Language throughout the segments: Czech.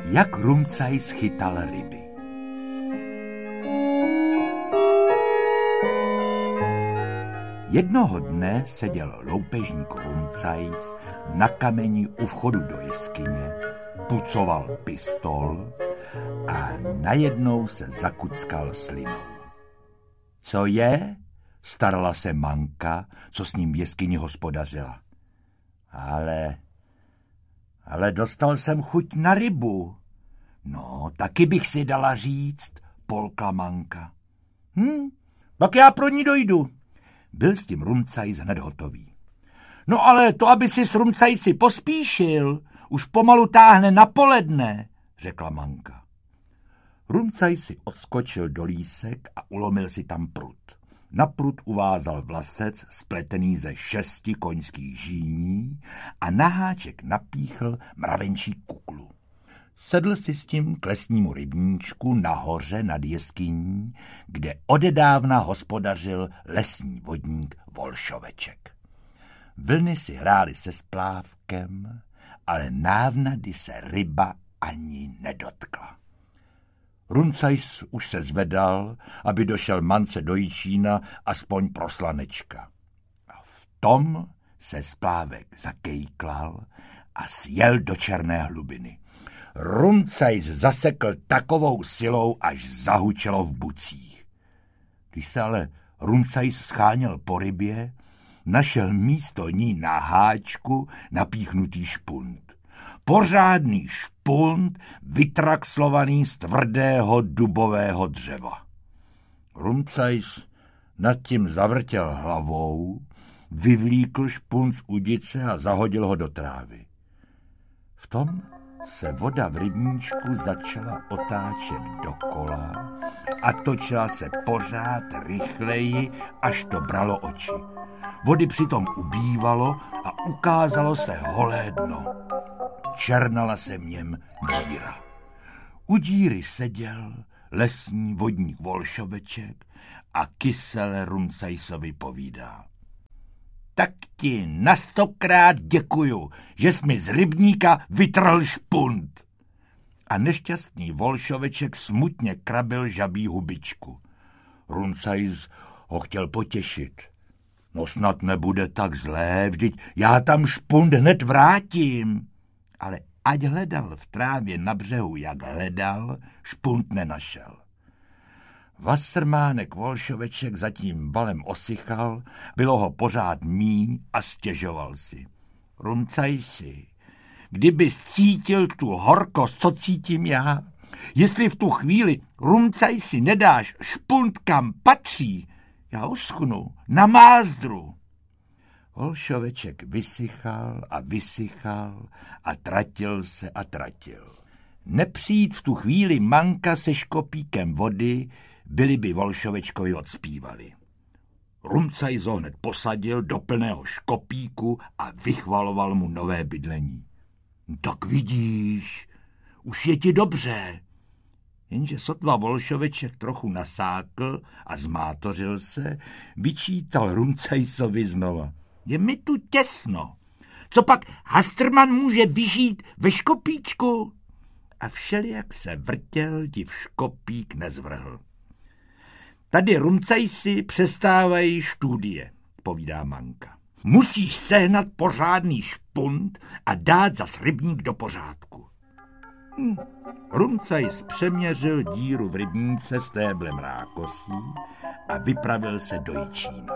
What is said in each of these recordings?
Jak Rumcajs chytal ryby. Jednoho dne seděl loupežník Rumcajs na kameni u vchodu do jeskyně, pucoval pistol a najednou se zakuckal slinou. Co je? Starala se Manka, co s ním v jeskyni hospodařila. Ale dostal jsem chuť na rybu. No, taky bych si dala říct, polkla Manka. Tak já pro ní dojdu. Byl s tím Rumcajs hned hotový. No ale to, aby si s Rumcajsi pospíšil, už pomalu táhne na poledne, řekla Manka. Rumcajs si odskočil do lísek a ulomil si tam prut. Na prut uvázal vlasec spletený ze 6 koňských žíní a na háček napíchl mravenčí kuklu. Sedl si s tím k lesnímu rybníčku nahoře nad jeskyní, kde odedávna hospodařil lesní vodník Volšoveček. Vlny si hrály se splávkem, ale návnady se ryba ani nedotkla. Rumcajs už se zvedal, aby došel Mance do Jičína aspoň pro slanečka. A v tom se splávek zakejklal a sjel do černé hlubiny. Rumcajs zasekl takovou silou, až zahučelo v bucích. Když se ale Rumcajs scháněl po rybě, našel místo ní na háčku napíchnutý špunt. Pořádný špunt vytraxlovaný z tvrdého dubového dřeva. Rumcajs nad tím zavrtěl hlavou, vyvlíkl špunt z udice a zahodil ho do trávy. V tom se voda v rybníčku začala otáčet dokola a točila se pořád rychleji, až to bralo oči. Vody přitom ubývalo a ukázalo se holé dno. Černala se v něm díra. U díry seděl lesní vodník Volšoveček a kysele Rumcajsovi povídá. Tak ti na 100krát děkuju, že jsi mi z rybníka vytrhl špunt. A nešťastný Volšoveček smutně krabil žabí hubičku. Rumcajs ho chtěl potěšit. No snad nebude tak zlé, vždyť já tam špunt hned vrátím. Ale ať hledal v trávě na břehu, jak hledal, špunt nenašel. Vasrmánek Volšoveček zatím valem osychal, bylo ho pořád míň a stěžoval si. Rumcajsi, kdybys cítil tu horkost, co cítím já, jestli v tu chvíli Rumcajsi nedáš špunt kam patří, já uschnu na mázdru. Volšoveček vysychal a tratil se a tratil. Nepřijít v tu chvíli Manka se škopíkem vody, byli by Volšovečkovi odspívali. Rumcajs ho hned posadil do plného škopíku a vychvaloval mu nové bydlení. Tak vidíš, už je ti dobře. Jenže sotva Volšoveček trochu nasákl a zmátořil se, vyčítal Rumcajsovi znova. Je mi tu těsno. Co pak Hastrman může vyžít ve škopíčku? A všelijak se vrtěl, div škopík nezvrhl. Tady Rumcajsi přestávají študie, povídá Manka. Musíš sehnat pořádný špunt a dát zas rybník do pořádku. Rumcajs přeměřil díru v rybníce stéblem rákosí a vypravil se do Jičína.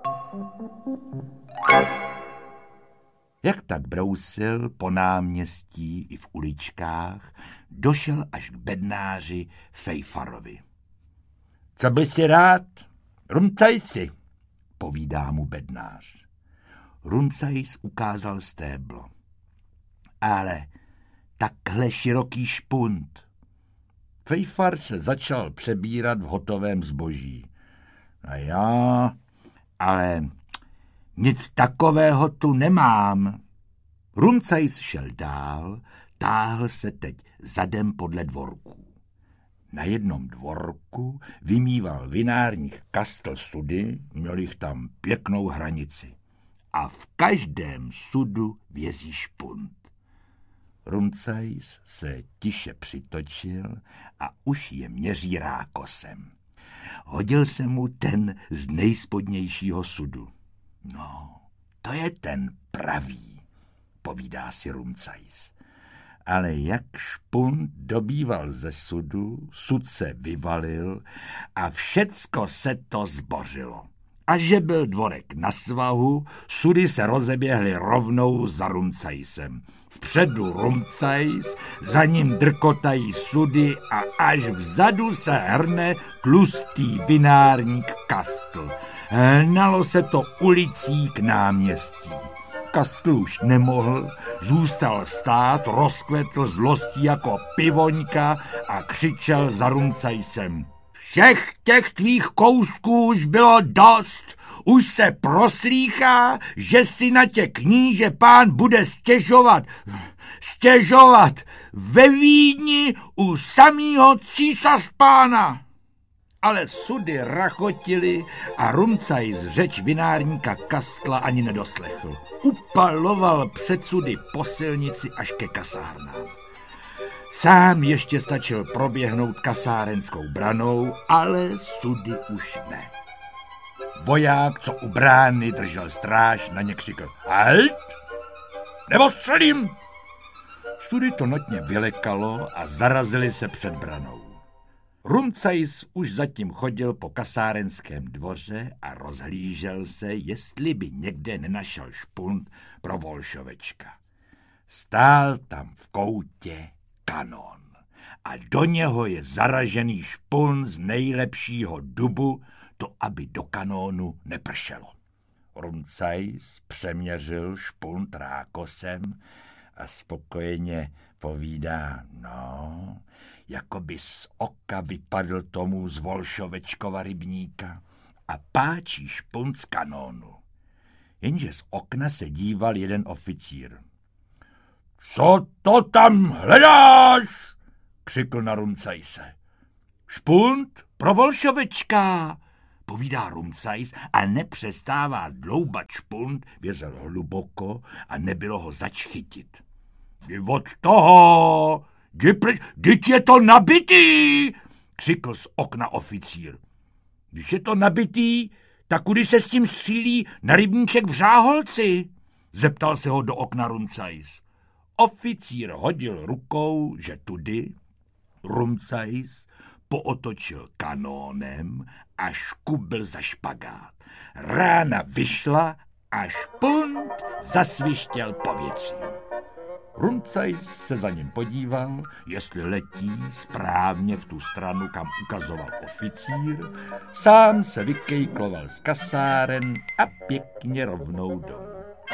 Jak tak brousil po náměstí i v uličkách, došel až k bednáři Fejfarovi. Co by si rád? Rumcajsi, povídá mu bednář. Rumcajs ukázal stéblo. Ale takhle široký špunt. Fejfar se začal přebírat v hotovém zboží. A já, ale nic takového tu nemám. Rumcajs šel dál, táhl se teď zadem podle dvorků. Na jednom dvorku vymýval vinárník Kastl sudy, měl jich tam pěknou hranici. A v každém sudu vězí špunt. Rumcajs se tiše přitočil a už je měří rákosem. Hodil se mu ten z nejspodnějšího sudu. No, to je ten pravý, povídá si Rumcajs. Ale jak špunt dobýval ze sudu, sud se vyvalil a všecko se to zbořilo. A že byl dvorek na svahu, sudy se rozeběhly rovnou za Rumcajsem. Vpředu Rumcajs, za ním drkotají sudy a až vzadu se hrne tlustý vinárník Kastl. Hnalo se to ulicí k náměstí. Kastl už nemohl, zůstal stát, rozkvetl zlostí jako pivoňka a křičel za Rumcajsem. Všech těch tvých kousků už bylo dost, už se proslýchá, že si na tě kníže pán bude stěžovat ve Vídni u samýho císařpána. Ale sudy rachotili a Rumcajs řeč vinárníka Kastla ani nedoslechl. Upaloval před sudy po silnici až ke kasárnám. Sám ještě stačil proběhnout kasárenskou branou, ale sudy už ne. Voják, co u brány držel stráž, na ně křikl: Halt! Nebo střelím! Sudy to notně vylekalo a zarazili se před branou. Rumcajs už zatím chodil po kasárenském dvoře a rozhlížel se, jestli by někde nenašel špunt pro Volšovečka. Stál tam v koutě kanon a do něho je zaražený špunt z nejlepšího dubu, to aby do kanónu nepršelo. Rumcajs přeměřil špunt rákosem a spokojeně povídá: no, jako by z oka vypadl tomu z Volšovečkova rybníka, a páčí špunt z kanónu. Jenže z okna se díval jeden oficír. Co to tam hledáš? Křikl na Rumcajse. Špunt pro Volšovečka, povídá Rumcajs a nepřestává dloubat špunt, vězel hluboko a nebylo ho zač chytit. Jdi od toho, vždyť je to nabitý, křikl z okna oficír. Když je to nabitý, tak kudy se s tím střílí na rybníček v Řáholci? Zeptal se ho do okna Rumcajs. Oficír hodil rukou, že tudy. Rumcajs pootočil kanónem a škubil za špagát. Rána vyšla a špunt zasvištěl povětřím. Rumcajs se za ním podíval, jestli letí správně v tu stranu, kam ukazoval oficír, sám se vykejkloval z kasáren a pěkně rovnou domů.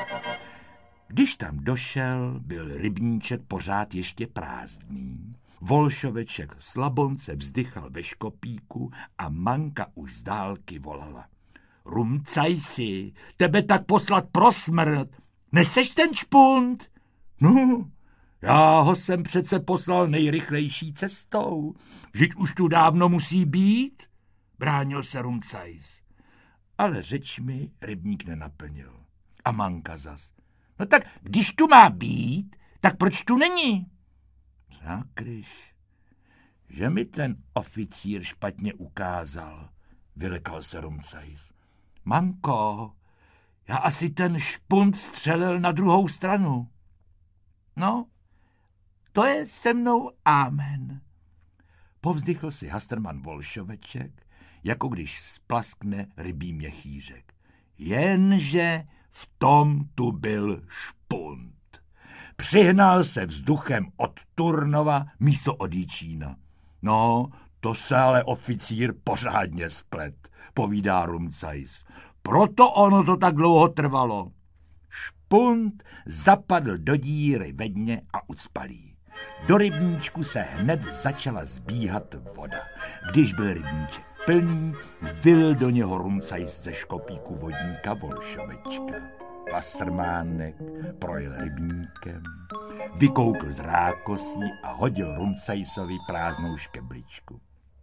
Když tam došel, byl rybníček pořád ještě prázdný. Volšoveček slabonce vzdychal ve škopíku a Manka už z dálky volala. Rumcajsi, tebe tak poslat pro smrt. Neseš ten špunt? No, já ho jsem přece poslal nejrychlejší cestou. Vždyť už tu dávno musí být, bránil se Rumcajs. Ale řeč mi rybník nenaplnil. A Manka zas. No tak když tu má být, tak proč tu není? Zákryš, že mi ten oficír špatně ukázal, vylekal se Rumcajs. Manko, já asi ten špunt střelil na druhou stranu. No, to je se mnou amen. Povzdychl si Hastrman Volšoveček, jako když splaskne rybí měchýřek. Jenže v tom tu byl špunt. Přihnal se vzduchem od Turnova místo od Jičína. No, to se ale oficír pořádně splet, povídá Rumcajs. Proto ono to tak dlouho trvalo. Špunt zapadl do díry ve dně a ucpalý. Do rybníčku se hned začala zbíhat voda. Když byl rybníček plný, vylil do něho Rumcajs ze škopíku vodníka Volšovečka. Wassermánek projel rybníkem, vykoukl z rákosí a hodil Rumcajsovi prázdnou škebličku.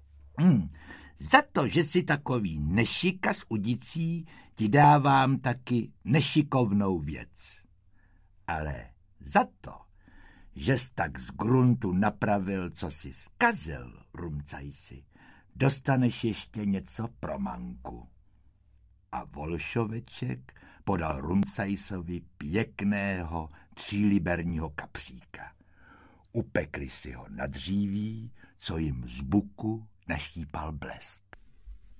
Za to, že jsi takový nešikas udicí, ti dávám taky nešikovnou věc. Ale za to, žes tak z gruntu napravil, co si zkazil, Rumcajsi, dostaneš ještě něco pro manku. A Volšoveček podal Rumcajsovi pěkného 3liberního kapříka. Upekli si ho na dříví, co jim z buku naštípal blesk.